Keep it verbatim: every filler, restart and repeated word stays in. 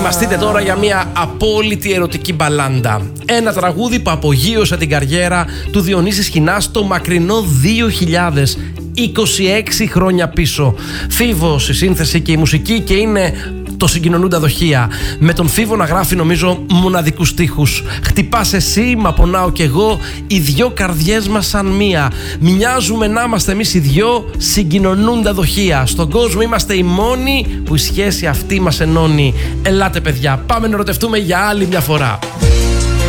Ετοιμαστείτε τώρα για μια απόλυτη ερωτική μπαλάντα. Ένα τραγούδι που απογείωσε την καριέρα του Διονύση Σχοινά στο μακρινό δύο χιλιάδες, είκοσι έξι χρόνια πίσω. Φίβος η σύνθεση και η μουσική και είναι το συγκοινωνούντα δοχεία. Με τον Φίβο να γράφει νομίζω μοναδικούς στίχους. Χτυπάς εσύ, μα πονάω κι εγώ, οι δυο καρδιές μας σαν μία. Μοιάζουμε να είμαστε εμείς οι δυο συγκοινωνούντα δοχεία. Στον κόσμο είμαστε οι μόνοι που η σχέση αυτή μας ενώνει. Ελάτε παιδιά, πάμε να ερωτευτούμε για άλλη μια φορά.